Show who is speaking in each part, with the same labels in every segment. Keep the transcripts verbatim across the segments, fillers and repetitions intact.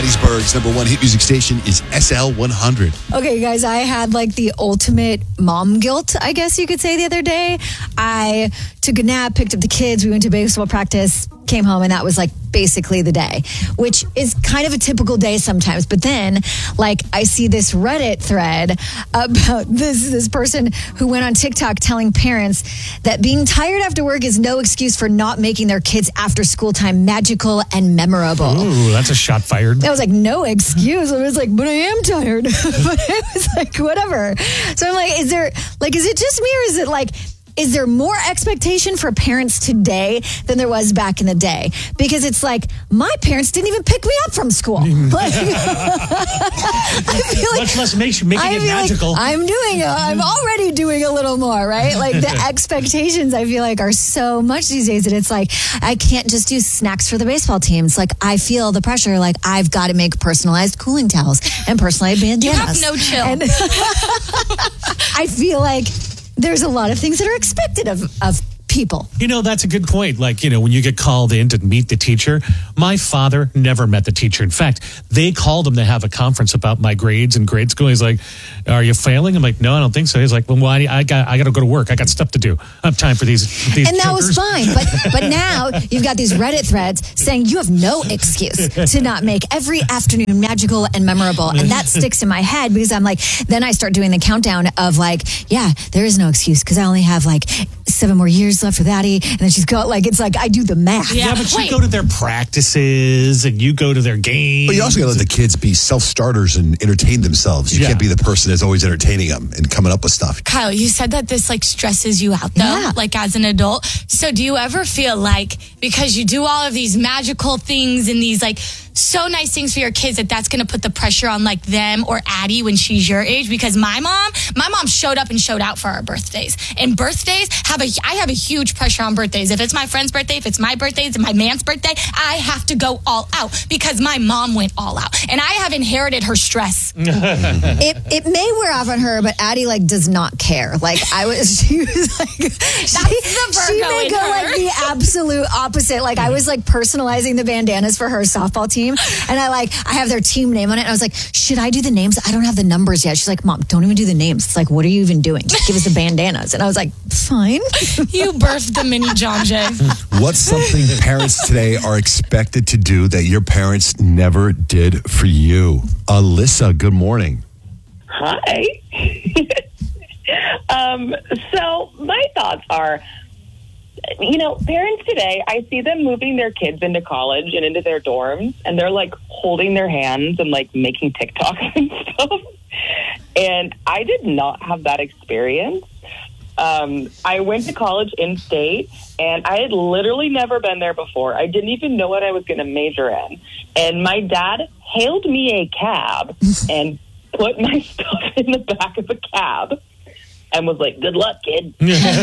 Speaker 1: Hattiesburg's number one hit music station is S L one hundred.
Speaker 2: Okay, guys, I had like the ultimate mom guilt, I guess you could say, the other day. I took a nap, picked up the kids, we went to baseball practice, came home, and that was like basically the day, which is kind of a typical day sometimes. But then, like, I see this Reddit thread about this this person who went on TikTok telling parents that being tired after work is no excuse for not making their kids after school time magical and memorable.
Speaker 3: Ooh, that's a shot fired.
Speaker 2: I was like, no excuse. I was like, but I am tired. But it was like, whatever. So I'm like, is there, like, is it just me, or is it like, is there more expectation for parents today than there was back in the day? Because it's like, my parents didn't even pick me up from school. Like, I feel like,
Speaker 3: much less make, making
Speaker 2: I
Speaker 3: it
Speaker 2: feel
Speaker 3: magical.
Speaker 2: Like I'm doing, a, I'm already doing a little more, right? Like the expectations, I feel like, are so much these days that it's like, I can't just do snacks for the baseball teams. Like, I feel the pressure. Like, I've got to make personalized cooling towels and personalized bandanas.
Speaker 4: You have no chill.
Speaker 2: And I feel like there's a lot of things that are expected of, of people.
Speaker 3: You know, that's a good point. Like, you know, when you get called in to meet the teacher, my father never met the teacher. In fact, they called him to have a conference about my grades in grade school. He's like, are you failing? I'm like, no, I don't think so. He's like, well, why? I got I got to go to work. I got stuff to do. I have time for these, these
Speaker 2: And that
Speaker 3: jokers.
Speaker 2: was fine. But but now you've got these Reddit threads saying you have no excuse to not make every afternoon magical and memorable. And that sticks in my head because I'm like, then I start doing the countdown of like, yeah, there is no excuse because I only have like seven more years left for Thatty. And then she's got like, it's like, I do the math.
Speaker 3: Yeah, but
Speaker 4: Wait.
Speaker 3: you go to their practices and you go to their games.
Speaker 1: But you also got to let the kids be self-starters and entertain themselves. You
Speaker 3: Yeah.
Speaker 1: can't be the person that's always entertaining them and coming up with stuff.
Speaker 4: Kyle, you said that this like stresses you out though,
Speaker 2: Yeah.
Speaker 4: like as an adult. So do you ever feel like because you do all of these magical things and these like so nice things for your kids that that's going to put the pressure on like them or Addie when she's your age? Because my mom, my mom showed up and showed out for our birthdays. And birthdays have a, I have a huge pressure on birthdays. If it's my friend's birthday, if it's my birthday, if it's my man's birthday, I have to go all out because my mom went all out. And I have inherited her stress.
Speaker 2: It it may wear off on her, but Addie like does not care. Like I was, she was like, she,
Speaker 4: the
Speaker 2: she
Speaker 4: Virgo
Speaker 2: may
Speaker 4: in
Speaker 2: go
Speaker 4: her.
Speaker 2: like the absolute opposite. Like I was like personalizing the bandanas for her softball team, and I like I have their team name on it. And I was like, should I do the names? I don't have the numbers yet. She's like, Mom, don't even do the names. It's like, what are you even doing? Just give us the bandanas. And I was like, fine.
Speaker 4: You birthed the mini John Jay.
Speaker 1: What's something parents today are expected to do that your parents never did for you? Alyssa, good morning.
Speaker 5: Hi. um, so my thoughts are, you know, parents today, I see them moving their kids into college and into their dorms, and they're like holding their hands and like making TikToks and stuff. And I did not have that experience. Um, I went to college in state, and I had literally never been there before. I didn't even know what I was going to major in. And my dad hailed me a cab and put my stuff in the back of a cab and was like, good luck, kid.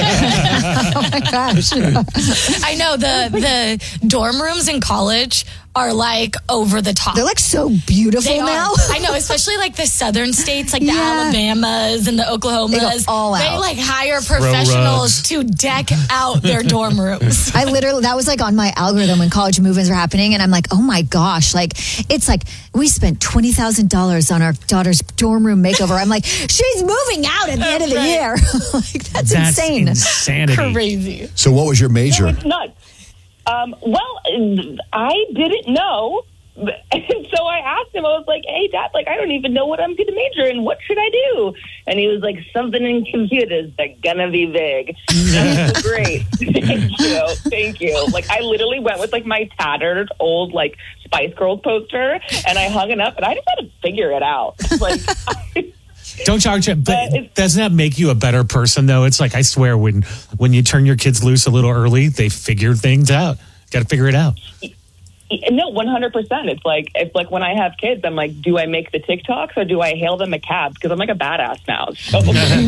Speaker 2: Oh my gosh.
Speaker 4: I know the the dorm rooms in college are like over the top.
Speaker 2: They're like so beautiful
Speaker 4: They
Speaker 2: now.
Speaker 4: are. I know, especially like the southern states, like the
Speaker 2: Yeah.
Speaker 4: Alabamas and the Oklahomas.
Speaker 2: They go all
Speaker 4: They
Speaker 2: out.
Speaker 4: like hire professionals to deck out their dorm rooms.
Speaker 2: I literally, that was like on my algorithm when college move-ins were happening. And I'm like, oh my gosh, like, it's like, we spent twenty thousand dollars on our daughter's dorm room makeover. I'm like, she's moving out at the end of the
Speaker 4: Right.
Speaker 2: year. Like, that's,
Speaker 3: That's
Speaker 2: insane.
Speaker 3: insanity.
Speaker 4: Crazy.
Speaker 1: So what was your major?
Speaker 5: No, it's nuts. Um, well, I didn't know. And so I asked him, I was like, hey, Dad, like, I don't even know what I'm going to major in. What should I do? And he was like, something in computers. They're going to be big. And I was great. Thank you. Thank you. Like, I literally went with, like, my tattered old, like, Spice Girls poster, and I hung it up, and I just had to figure it out. Like, I,
Speaker 3: Don't charge it, but
Speaker 5: Uh, it's-
Speaker 3: doesn't that make you a better person, though? It's like, I swear, when when you turn your kids loose a little early, they figure things out. Got to figure it out.
Speaker 5: no, one hundred percent. It's like, it's like when I have kids, I'm like, do I make the TikToks or do I hail them a cab? Because I'm like a badass now. So.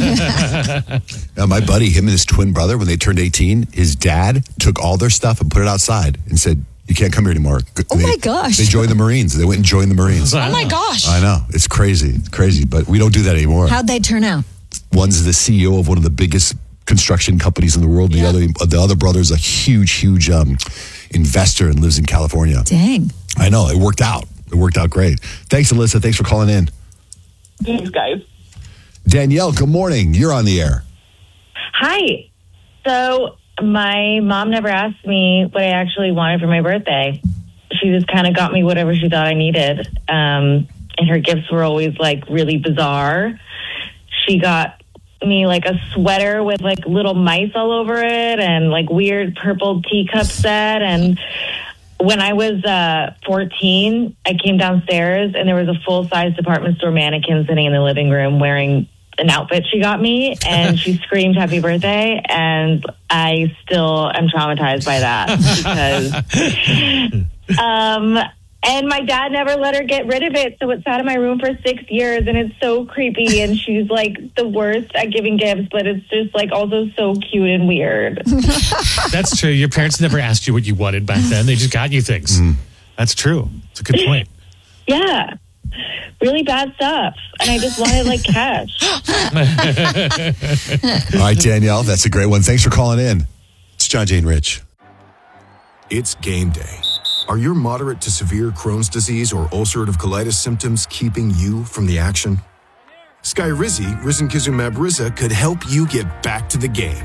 Speaker 1: Uh, my buddy, him and his twin brother, when they turned eighteen, his dad took all their stuff and put it outside and said, you can't come here anymore. And
Speaker 2: Oh
Speaker 1: they,
Speaker 2: my gosh.
Speaker 1: They joined the Marines. They went and joined the Marines.
Speaker 4: Oh my gosh.
Speaker 1: I know. It's crazy. It's crazy. But we don't do that anymore.
Speaker 2: How'd they turn out?
Speaker 1: One's the C E O of one of the biggest construction companies in the world. The
Speaker 4: Yeah.
Speaker 1: other the other brother's a huge, huge um, investor and lives in California.
Speaker 2: Dang.
Speaker 1: I know. It worked out. It worked out great. Thanks, Alyssa. Thanks for calling in.
Speaker 5: Thanks, guys.
Speaker 1: Danielle, good morning. You're on the air.
Speaker 6: Hi. So my mom never asked me what I actually wanted for my birthday. She just kind of got me whatever she thought I needed. Um, and her gifts were always like really bizarre. She got me like a sweater with like little mice all over it and like weird purple teacup set. And when I was uh, fourteen, I came downstairs and there was a full-size department store mannequin sitting in the living room wearing an outfit she got me, and she screamed happy birthday, and I still am traumatized by that because um and my dad never let her get rid of it, so it sat in my room for six years, and it's so creepy, and she's like the worst at giving gifts, but it's just like also so cute and weird.
Speaker 3: That's true. Your parents never asked you what you wanted back then. They just got you things. Mm. That's true. It's a good point.
Speaker 6: Yeah. Really bad stuff. And I just wanted like cash.
Speaker 1: All right, Danielle, that's a great one. Thanks for calling in. It's John, Jane, Rich.
Speaker 7: It's game day. Are your moderate to severe Crohn's disease or ulcerative colitis symptoms keeping you from the action? Skyrizi, risankizumab Riza, could help you get back to the game.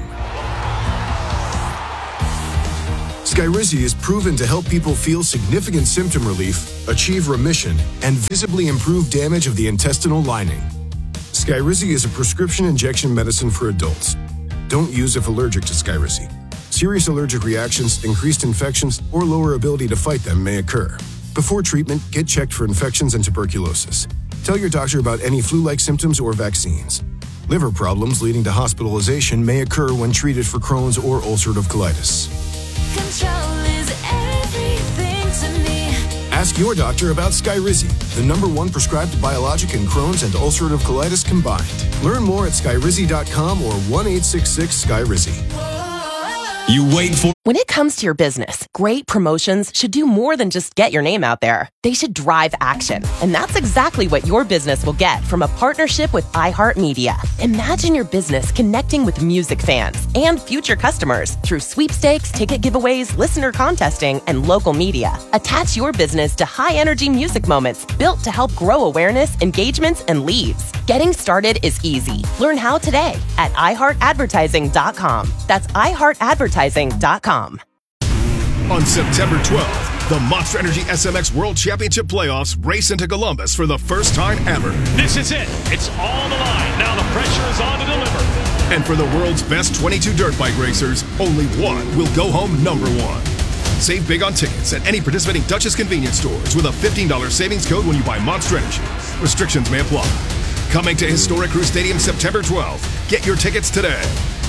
Speaker 7: Skyrizi is proven to help people feel significant symptom relief, achieve remission, and visibly improve damage of the intestinal lining. Skyrizi is a prescription injection medicine for adults. Don't use if allergic to Skyrizi. Serious allergic reactions, increased infections, or lower ability to fight them may occur. Before treatment, get checked for infections and tuberculosis. Tell your doctor about any flu-like symptoms or vaccines. Liver problems leading to hospitalization may occur when treated for Crohn's or ulcerative colitis.
Speaker 8: Control is everything to me.
Speaker 7: Ask your doctor about Skyrizi, the number one prescribed biologic in Crohn's and ulcerative colitis combined. Learn more at skyrizi dot com or one eight six six Skyrizi.
Speaker 9: You wait for.
Speaker 10: When it comes to your business, great promotions should do more than just get your name out there. They should drive action. And that's exactly what your business will get from a partnership with iHeartMedia. Imagine your business connecting with music fans and future customers through sweepstakes, ticket giveaways, listener contesting, and local media. Attach your business to high-energy music moments built to help grow awareness, engagements, and leads. Getting started is easy. Learn how today at i heart advertising dot com. That's i heart advertising dot com.
Speaker 11: On September twelfth, the Monster Energy S M X World Championship Playoffs race into Columbus for the first time ever.
Speaker 12: This is it. It's all the line. Now the pressure is on to deliver.
Speaker 11: And for the world's best twenty-two dirt bike racers, only one will go home number one. Save big on tickets at any participating Duchess convenience stores with a fifteen dollars savings code when you buy Monster Energy. Restrictions may apply. Coming to historic Crew Stadium September twelfth. Get your tickets today.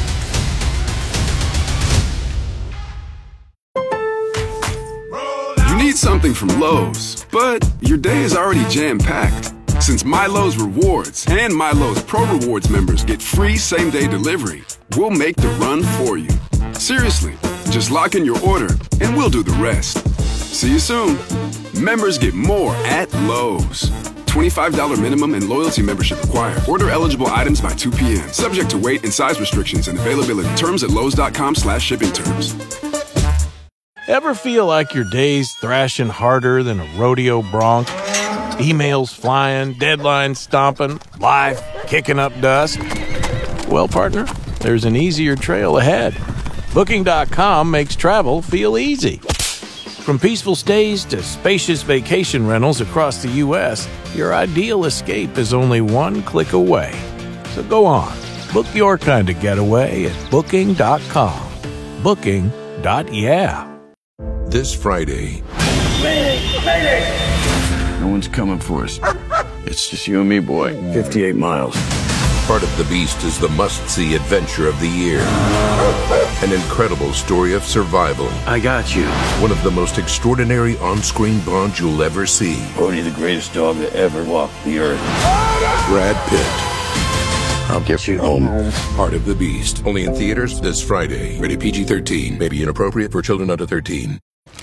Speaker 13: You need something from Lowe's, but your day is already jam-packed. Since MyLowe's Rewards and MyLowe's Pro Rewards members get free same-day delivery, we'll make the run for you. Seriously, just lock in your order and we'll do the rest. See you soon. Members get more at Lowe's. twenty-five dollars minimum and loyalty membership required. Order eligible items by two p.m. Subject to weight and size restrictions and availability. Terms at lowes.com slash shipping terms.
Speaker 14: Ever feel like your day's thrashing harder than a rodeo bronc? Emails flying, deadlines stomping, life kicking up dust? Well, partner, there's an easier trail ahead. Booking dot com makes travel feel easy. From peaceful stays to spacious vacation rentals across the U S, your ideal escape is only one click away. So go on, book your kind of getaway at booking dot com. Booking. Yeah.
Speaker 15: This Friday.
Speaker 16: Mayday! Mayday! No one's coming for us. It's just you and me, boy. fifty-eight miles.
Speaker 15: Part of the Beast is the must-see adventure of the year. An incredible story of survival.
Speaker 16: I got you.
Speaker 15: One of the most extraordinary on-screen bonds you'll ever see.
Speaker 16: Bodhi, the greatest dog that ever walked the earth.
Speaker 15: Brad Pitt.
Speaker 16: I'll get you home.
Speaker 15: Part of the Beast. Only in theaters this Friday. Rated P G thirteen. May be inappropriate for children under thirteen.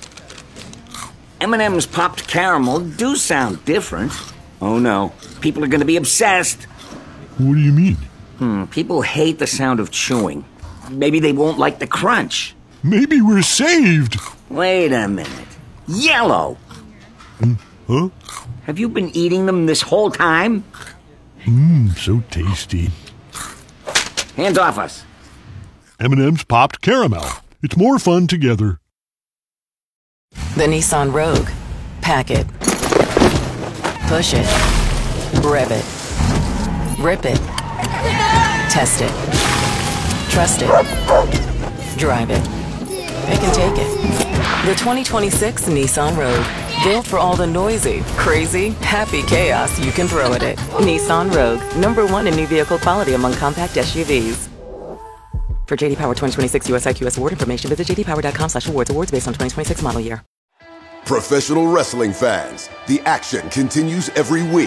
Speaker 17: M and M's popped caramel do sound different. Oh no, people are going to be obsessed.
Speaker 11: What do you mean?
Speaker 17: Hmm, people hate the sound of chewing. Maybe they won't like the crunch.
Speaker 11: Maybe we're saved.
Speaker 17: Wait a minute. Yellow.
Speaker 11: Hmm?
Speaker 16: Huh?
Speaker 17: Have you been eating them this whole time?
Speaker 16: Mmm, so tasty.
Speaker 17: Hands off us.
Speaker 16: M and M's Popped Caramel. It's more fun together.
Speaker 18: The Nissan Rogue. Pack it. Push it. Rev it. Rip it. Test it. Trust it. Drive it. Pick and take it. The twenty twenty-six Nissan Rogue. Built for all the noisy, crazy, happy chaos you can throw at it. Nissan Rogue. Number one in new vehicle quality among compact S U Vs. For J D Power twenty twenty-six U S I Q S award information, visit j d power dot com slash awards. Awards based on twenty twenty-six model year.
Speaker 19: Professional wrestling fans, the action continues every week.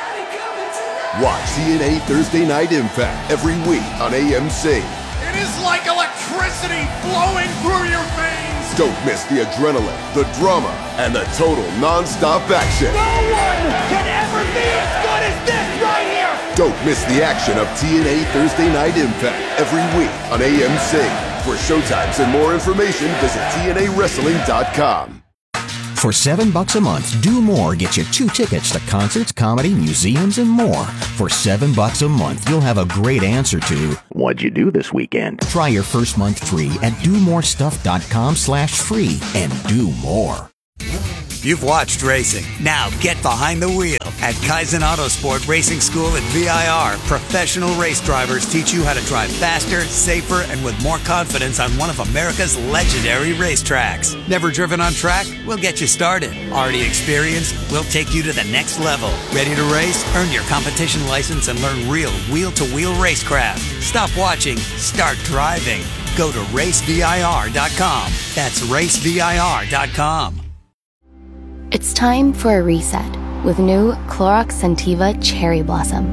Speaker 19: Watch T N A Thursday Night Impact every week on A M C.
Speaker 20: It is like electricity flowing through your veins.
Speaker 19: Don't miss the adrenaline, the drama, and the total non-stop action.
Speaker 20: No one can ever be as good as this right here.
Speaker 19: Don't miss the action of T N A Thursday Night Impact every week on A M C. For showtimes and more information, visit T N A wrestling dot com.
Speaker 21: For seven bucks a month, Do More gets you two tickets to concerts, comedy, museums, and more. For seven bucks a month, you'll have a great answer to what'd you do this weekend? Try your first month free at do more stuff dot com slash free and do more.
Speaker 22: You've watched racing. Now get behind the wheel. At Kaizen Autosport Racing School at V I R, professional race drivers teach you how to drive faster, safer, and with more confidence on one of America's legendary racetracks. Never driven on track? We'll get you started. Already experienced? We'll take you to the next level. Ready to race? Earn your competition license and learn real wheel-to-wheel racecraft. Stop watching. Start driving. Go to race V I R dot com. That's race V I R dot com.
Speaker 23: It's time for a reset with new Clorox Scentiva Cherry Blossom.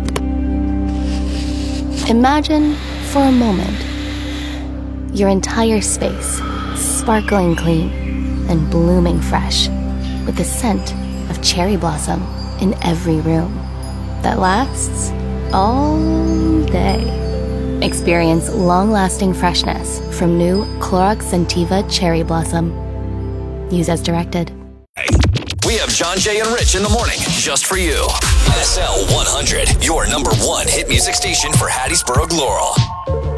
Speaker 23: Imagine for a moment your entire space sparkling clean and blooming fresh with the scent of cherry blossom in every room that lasts all day. Experience long-lasting freshness from new Clorox Scentiva Cherry Blossom. Use as directed.
Speaker 24: We have John, Jay, and Rich in the morning just for you. S L one hundred, your number one hit music station for Hattiesburg, Laurel.